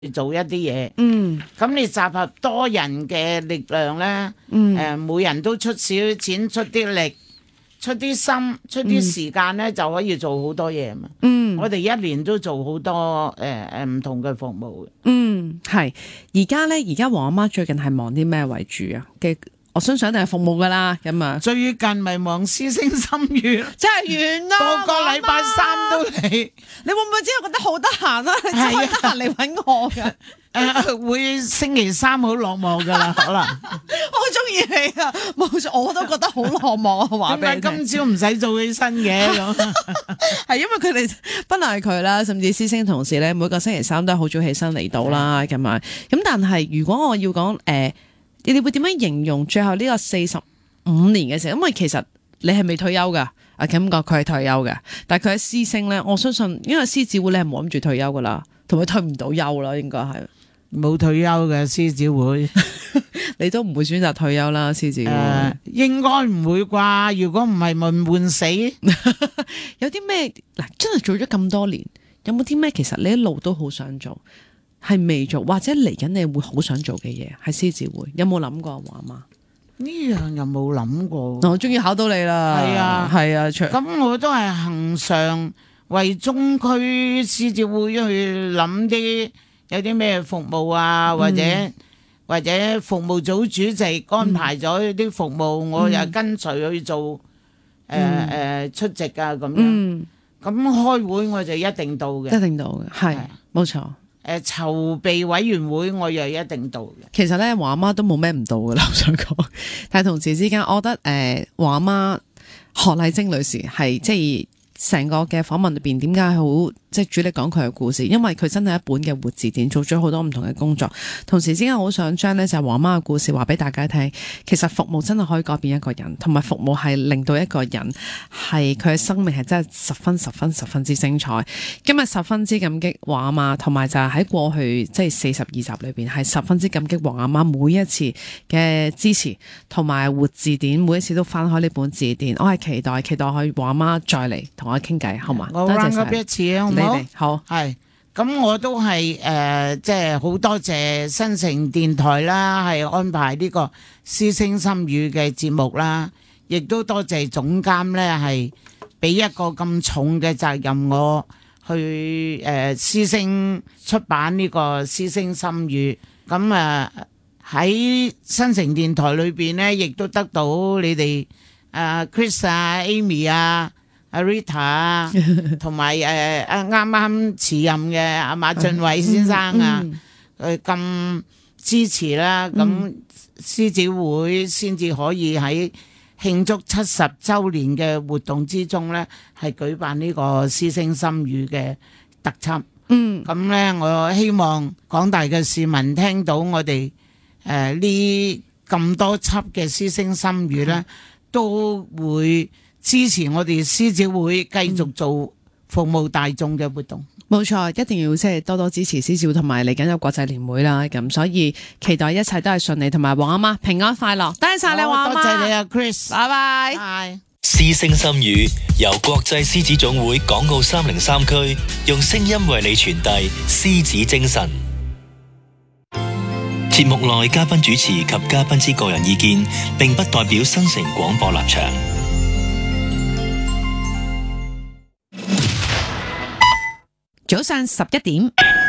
做一啲嘢。 嗯咁你集合多人嘅力量咧，每人都出少少錢，出啲力，出啲心，出啲時間咧，就可以做好多嘢嘛。我哋一年都做好多唔同嘅服務嘅。 係。而家黃阿媽最近係忙啲咩為主啊？我相信一定係服務噶啦，咁啊， 最近咪忙師星心語， 真係完啦， 個禮拜三都嚟。 你會唔會知我覺得好得閒啊？你真係得閒嚟揾我噶？ 會星期三好落寞噶啦，可能。 我好中意你啊！冇錯，我都覺得好落寞啊！話俾你聽。 今朝唔使做起身嘅咁， 係因為佢哋不論係佢啦，甚至師星同事咧，每個星期三都係好早起身嚟到啦，咁啊。咁但係如果我要講你哋會點樣形容最後呢個45年嘅時候？因為其實你係未退休噶，感覺佢係退休嘅，但係佢喺師星咧，我相信因為獅子會你係冇諗住退休噶啦，同埋退唔到休啦，應該係冇退休嘅獅子會， 你都唔會選擇退休啦，獅子會。 應該唔會啩？如果唔係咪悶死？ 有啲咩嗱？真係做咗咁多年，有冇啲咩其實你一路都好想做？係未做或者嚟緊你會好想做嘅嘢，係獅子會有冇諗過黃阿媽？ 呢樣又冇諗過。 我終於考到你啦！ 係啊， 係啊， 咁我都係恒常為中區獅子會去諗啲有啲咩服務啊，或者服務組主席安排咗啲服務，我又跟隨去做出席啊咁樣。咁開會我就一定到嘅， 一定到嘅，係冇錯。 籌備委員會我又一定到嘅。 其實咧，黃阿媽都冇咩唔到噶啦，我想講。但係同時之間，我覺得黃阿媽何麗晶女士係即係成個嘅訪問裏邊，點解好即係主力講佢嘅故事？因為佢真係一本嘅活字典，做咗好多唔同嘅工作。同時之間，好想將呢就係黃媽嘅故事話俾大家聽。其實服務真係可以改變一個人，同埋服務係令到一個人係佢嘅生命係真係十分之精彩。今日十分之感激黃阿媽，同埋就係喺過去即係42集裏邊係十分之感激黃阿媽每一次嘅支持，同埋活字典每一次都翻開呢本字典。我係期待可以黃阿媽再嚟同我傾偈，好嘛？ 我 round up 一次啊，好唔好？ 好， 係咁，我都係即係好多謝新城電台啦，係安排呢個師星心語嘅節目啦，亦都多謝總監咧，係俾一個咁重嘅責任我去師星出版呢個師星心語。咁喺新城電台裏邊咧，亦都得到你哋Chris 啊、Amy 啊、阿 Rita 啊，同埋啱啱辭任嘅阿馬俊偉先生啊，咁支持啦，咁獅子會先至可以喺慶祝70週年嘅活動之中咧，係舉辦呢個師星心語嘅特輯。咁咧，我希望廣大嘅市民聽到我哋呢咁多輯嘅師星心語咧，都會支持我哋獅子會繼續做服務大眾嘅活動。 冇錯，一定要即係多多支持獅子會，同埋嚟緊有國際年會啦。咁所以期待一切都係順利，同埋黃阿媽平安快樂。多謝晒你，黃阿媽。 多謝你啊 ，Chris。 拜拜。 拜。 獅星心語由國際獅子總會港澳303區用聲音為你傳遞獅子精神。節目內嘉賓主持及嘉賓之個人意見，並不代表新城廣播立場。 早上11點。